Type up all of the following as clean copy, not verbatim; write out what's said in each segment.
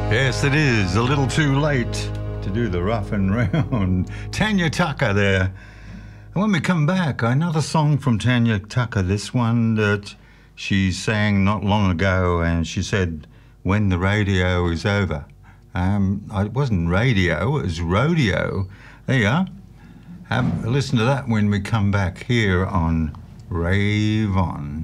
Yes, it is a little too late to do the rough and round. Tanya Tucker there. And when we come back, another song from Tanya Tucker, this one that she sang not long ago, and she said, when the radio is over. It wasn't radio, it was rodeo. There you are. Have a listen to that when we come back here on Rave On.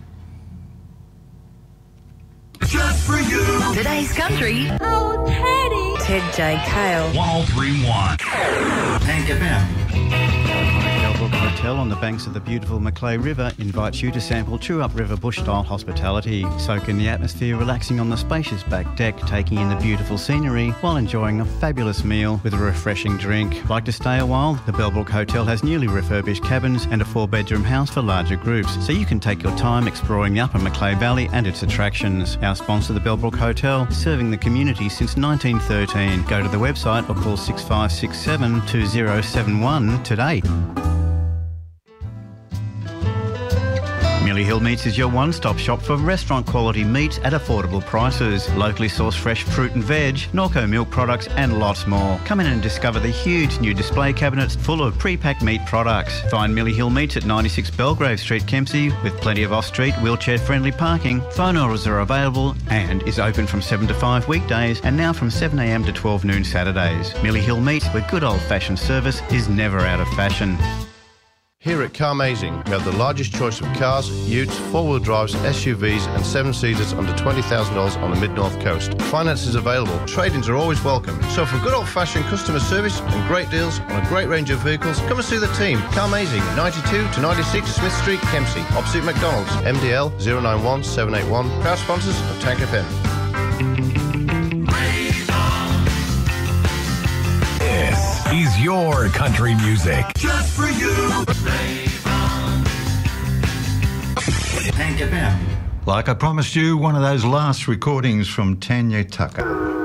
Just for you. Today's country. Oh, Teddy. Ted J. Kale. 1031. Hank FM. Bellbrook Hotel on the banks of the beautiful Macleay River invites you to sample True Up River bush-style hospitality. Soak in the atmosphere, relaxing on the spacious back deck, taking in the beautiful scenery while enjoying a fabulous meal with a refreshing drink. Like to stay a while? The Bellbrook Hotel has newly refurbished cabins and a 4-bedroom house for larger groups, so you can take your time exploring the Upper Macleay Valley and its attractions. Our sponsor, the Bellbrook Hotel, serving the community since 1913. Go to the website or call 6567 2071 today. Millie Hill Meats is your one-stop shop for restaurant-quality meats at affordable prices. Locally sourced fresh fruit and veg, Norco milk products and lots more. Come in and discover the huge new display cabinets full of pre-packed meat products. Find Millie Hill Meats at 96 Belgrave Street, Kempsey, with plenty of off-street, wheelchair-friendly parking. Phone orders are available and is open from 7 to 5 weekdays and now from 7 a.m. to 12 noon Saturdays. Millie Hill Meats, where good old-fashioned service is never out of fashion. Here at Carmazing, we have the largest choice of cars, utes, four-wheel drives, SUVs and seven-seaters under $20,000 on the Mid-North Coast. Finance is available. Trade-ins are always welcome. So for good old-fashioned customer service and great deals on a great range of vehicles, come and see the team. Carmazing, 92 to 96 Smith Street, Kempsey, opposite McDonald's. MDL 091 781. Proud sponsors of Tank FM. This is your country music. Just for you. Hank FM. Like I promised you, one of those last recordings from Tanya Tucker.